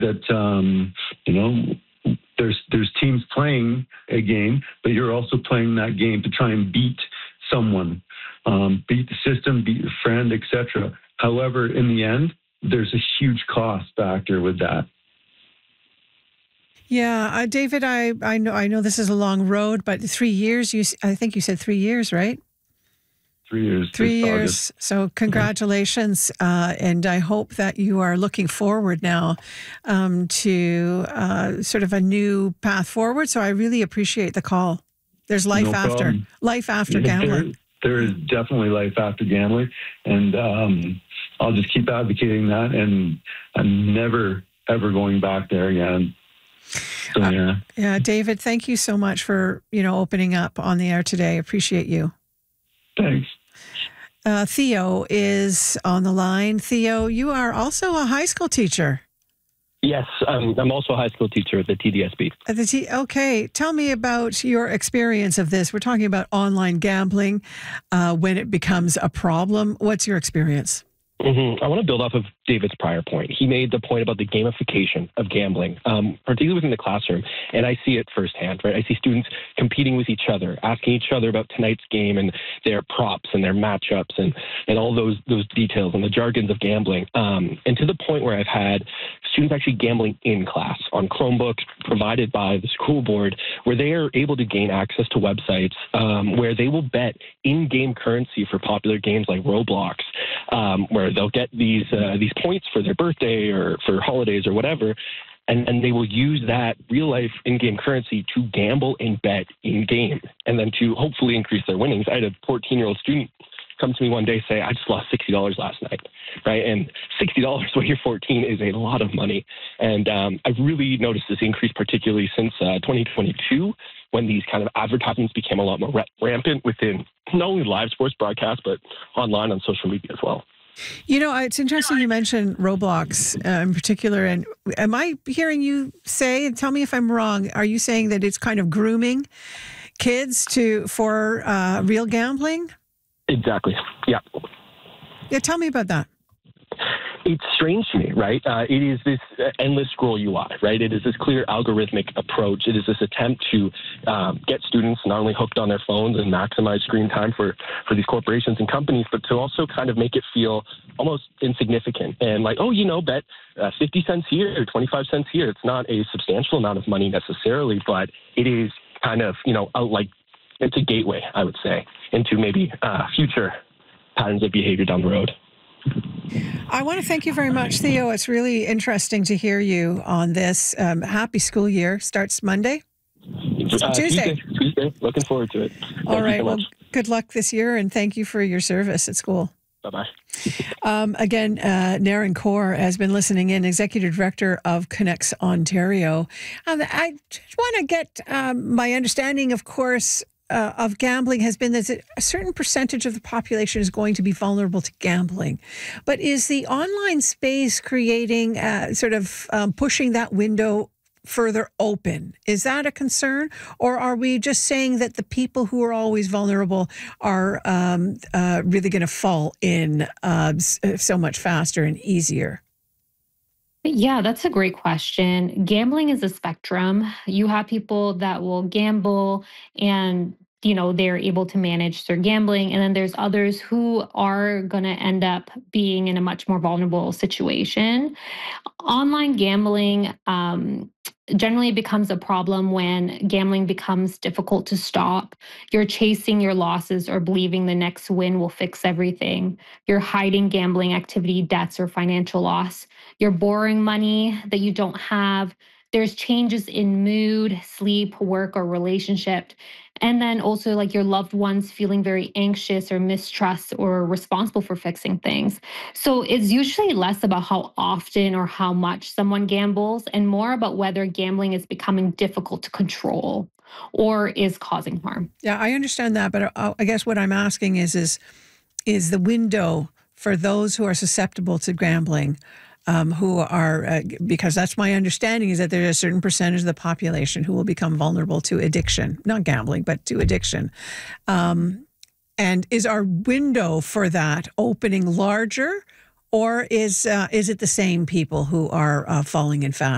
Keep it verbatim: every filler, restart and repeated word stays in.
that, um, you know, there's there's teams playing a game, but you're also playing that game to try and beat someone, um, beat the system, beat your friend, et cetera. However, in the end, there's a huge cost factor with that. Yeah, uh, David, I, I know I know this is a long road, but three years. You, I think you said three years, right? Three years. Three years. August. So congratulations, uh, and I hope that you are looking forward now um, to uh, sort of a new path forward. So I really appreciate the call. There's life No after problem. life after Yeah, gambling. There, there is definitely life after gambling, and um, I'll just keep advocating that, and I'm never ever going back there again. So, yeah. Uh, yeah, David, thank you so much for you know opening up on the air today. Appreciate you. Thanks. Uh, Theo is on the line. Theo, you are also a high school teacher. Yes, um, I'm also a high school teacher at the T D S B. At the T- okay, tell me about your experience of this. We're talking about online gambling uh, when it becomes a problem. What's your experience? Mm-hmm. I want to build off of David's prior point. He made the point about the gamification of gambling, um, particularly within the classroom, and I see it firsthand, right? I see students competing with each other, asking each other about tonight's game and their props and their matchups and, and all those those details and the jargons of gambling, um, and to the point where I've had students actually gambling in class on Chromebooks provided by the school board, where they are able to gain access to websites um, where they will bet in-game currency for popular games like Roblox, um, where they'll get these uh, these points for their birthday or for holidays or whatever, and, and they will use that real-life in-game currency to gamble and bet in-game, and then to hopefully increase their winnings. I had a fourteen-year-old student come to me one day say, I just lost sixty dollars last night, right? And sixty dollars when you're fourteen is a lot of money. And um, I've really noticed this increase, particularly since uh, twenty twenty-two, when these kind of advertisements became a lot more rampant within not only live sports broadcasts, but online on social media as well. You know, it's interesting you mentioned Roblox uh, in particular. And am I hearing you say, and tell me if I'm wrong, are you saying that it's kind of grooming kids to for uh, real gambling? Exactly. Yeah. Yeah. Tell me about that. It's strange to me, right? Uh, it is this endless scroll U I, right? It is this clear algorithmic approach. It is this attempt to um, get students not only hooked on their phones and maximize screen time for, for these corporations and companies, but to also kind of make it feel almost insignificant and like, oh, you know, bet uh, fifty cents here or twenty-five cents here. It's not a substantial amount of money necessarily, but it is kind of, you know, like it's a gateway, I would say, into maybe uh, future patterns of behavior down the road. I want to thank you very much, Theo. It's really interesting to hear you on this. Um, happy school year. Starts Monday? Uh, Tuesday. Tuesday. Tuesday. Looking forward to it. Thank All right. So well, much. good luck this year, and thank you for your service at school. Bye-bye. Um, again, uh, Naren Kaur has been listening in, Executive Director of Connects Ontario. Um, I just want to get um, my understanding, of course, Uh, of gambling has been that a certain percentage of the population is going to be vulnerable to gambling. But is the online space creating, uh, sort of um, pushing that window further open? Is that a concern? Or are we just saying that the people who are always vulnerable are um, uh, really going to fall in uh, so much faster and easier? Yeah, that's a great question. Gambling is a spectrum. You have people that will gamble and, you know, they're able to manage their gambling. And then there's others who are going to end up being in a much more vulnerable situation. Online gambling um, generally becomes a problem when gambling becomes difficult to stop. You're chasing your losses or believing the next win will fix everything. You're hiding gambling activity, debts, or financial loss. You're borrowing money that you don't have. There's changes in mood, sleep, work, or relationship. And then also like your loved ones feeling very anxious or mistrust or responsible for fixing things. So it's usually less about how often or how much someone gambles and more about whether gambling is becoming difficult to control or is causing harm. Yeah, I understand that. But I guess what I'm asking is, is, is the window for those who are susceptible to gambling, Um, who are, uh, because that's my understanding, is that there's a certain percentage of the population who will become vulnerable to addiction, not gambling, but to addiction. Um, and is our window for that opening larger, or is uh, is it the same people who are uh, falling in fast?